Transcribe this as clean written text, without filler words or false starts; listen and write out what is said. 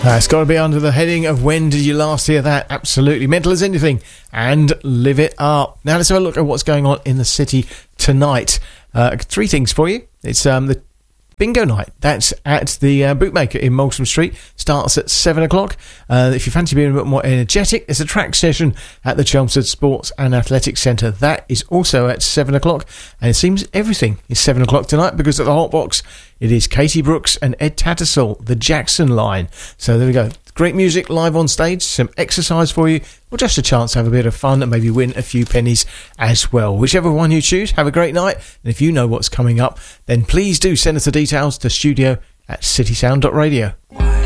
It's got to be under the heading of when did you last hear that? Absolutely. Mental as anything. And live it up. Now let's have a look at what's going on in the city tonight. Three things for you. It's the bingo night. That's at the Bootmaker in Molson Street. Starts at 7 o'clock. If you fancy being a bit more energetic, there's a track session at the Chelmsford Sports and Athletics Centre. That is also at 7 o'clock. And it seems everything is 7 o'clock tonight, because at the Hot Box, it is Katie Brooks and Ed Tattersall, the Jackson Line. So there we go. Great music live on stage, some exercise for you, or just a chance to have a bit of fun and maybe win a few pennies as well. Whichever one you choose, have a great night. And if you know what's coming up, then please do send us the details to studio@citysound.radio.